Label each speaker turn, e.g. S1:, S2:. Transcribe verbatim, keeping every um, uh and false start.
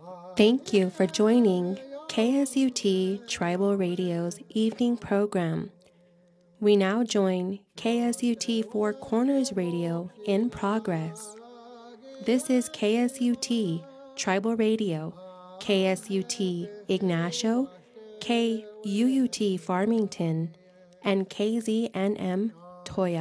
S1: Thank you for joining K S U T Tribal Radio's evening program. We now join K S U T Four Corners Radio in progress. This is K S U T Tribal Radio, K S U T Ignacio, K U U T Farmington, and K Z N M Toya.